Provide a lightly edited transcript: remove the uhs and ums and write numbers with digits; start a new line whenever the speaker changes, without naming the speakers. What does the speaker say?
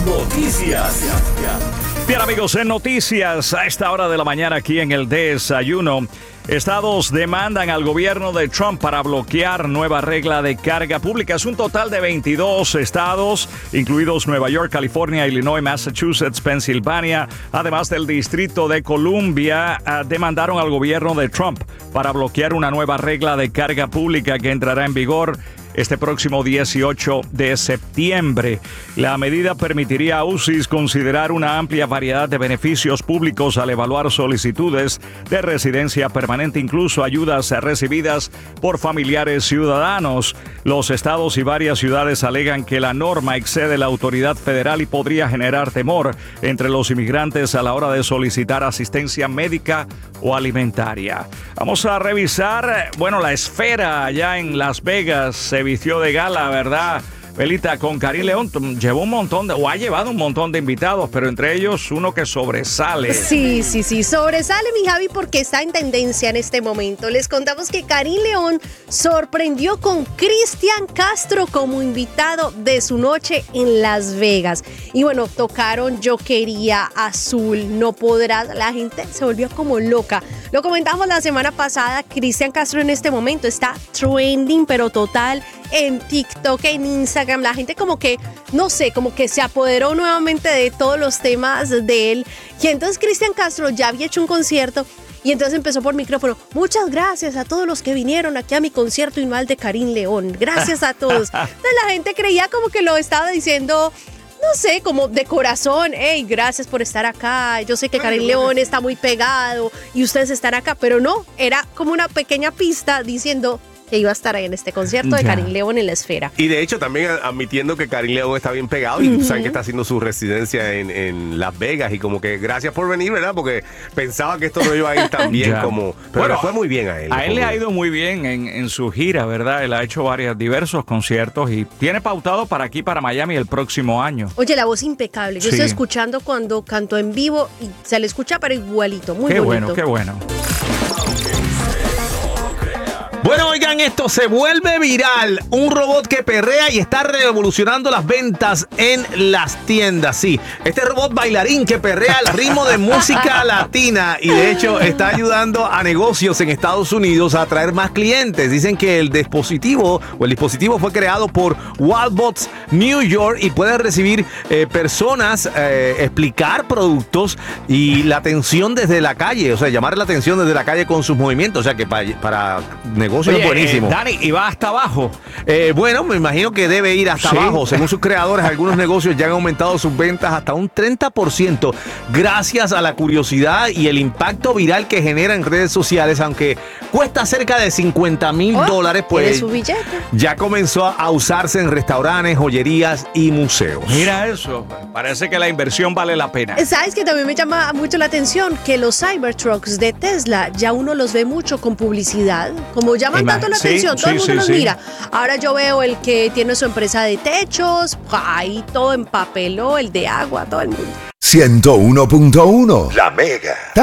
Noticias.
Bien, amigos, en noticias a esta hora de la mañana aquí en el Desayuno. Estados demandan al gobierno de Trump para bloquear nueva regla de carga pública. Es un total de 22 estados, incluidos Nueva York, California, Illinois, Massachusetts, Pensilvania, además del Distrito de Columbia, demandaron al gobierno de Trump para bloquear una nueva regla de carga pública que entrará en vigor este próximo 18 de septiembre. La medida permitiría a UCIS considerar una amplia variedad de beneficios públicos al evaluar solicitudes de residencia permanente, incluso ayudas recibidas por familiares ciudadanos. Los estados y varias ciudades alegan que la norma excede la autoridad federal y podría generar temor entre los inmigrantes a la hora de solicitar asistencia médica o alimentaria. Vamos a revisar, la esfera allá en Las Vegas se vistió de gala, ¿verdad? Belita, con Karim León ha llevado un montón de invitados, pero entre ellos uno que sobresale.
Sí, sobresale, mi Javi, porque está en tendencia en este momento. Les contamos que Karim León sorprendió con Cristian Castro como invitado de su noche en Las Vegas. Y bueno, tocaron Yo Quería, Azul, No Podrás. La gente se volvió como loca. Lo comentamos la semana pasada, Cristian Castro en este momento está trending, pero total, en TikTok, en Instagram. La gente como que se apoderó nuevamente de todos los temas de él. Y entonces Cristian Castro ya había hecho un concierto y entonces empezó por micrófono. Muchas gracias a todos los que vinieron aquí a mi concierto anual de Karim León. Gracias a todos. Entonces la gente creía como que lo estaba diciendo, como de corazón. Hey, gracias por estar acá. Yo sé que Karim León está muy pegado y ustedes están acá, pero no, era como una pequeña pista diciendo que iba a estar ahí en este concierto de Karim León en la esfera.
Y de hecho también admitiendo que Karim León está bien pegado y saben que está haciendo su residencia en Las Vegas y como que gracias por venir, ¿verdad? Porque pensaba que esto no iba a ir tan bien como... Pero le fue muy bien a él.
A él le ha ido muy bien en su gira, ¿verdad? Él ha hecho diversos conciertos y tiene pautado para aquí, para Miami, el próximo año.
Oye, la voz impecable. Yo estoy escuchando cuando cantó en vivo y se le escucha pero igualito, muy bonito.
Qué bueno.
Bueno, oigan, esto se vuelve viral. Un robot que perrea y está revolucionando las ventas en las tiendas. Sí, este robot bailarín que perrea al ritmo de música latina y de hecho está ayudando a negocios en Estados Unidos a atraer más clientes. Dicen que el dispositivo fue creado por Wildbots New York y puede recibir personas, explicar productos y la atención desde la calle, o sea, llamar la atención desde la calle con sus movimientos. O sea, que para negocios es buenísimo.
Dani, ¿y va hasta abajo?
Me imagino que debe ir hasta abajo. Según sus creadores, algunos negocios ya han aumentado sus ventas hasta un 30% gracias a la curiosidad y el impacto viral que genera en redes sociales, aunque cuesta cerca de $50,000, pues
su billete.
Ya comenzó a usarse en restaurantes, joyerías y museos.
Mira eso, parece que la inversión vale la pena.
¿Sabes que también me llama mucho la atención? Que los Cybertrucks de Tesla ya uno los ve mucho con publicidad, como llaman tanto la atención, todo el mundo los mira. Ahora yo veo el que tiene su empresa de techos, ahí todo en papel, el de agua, todo el mundo.
101.1 La Mega.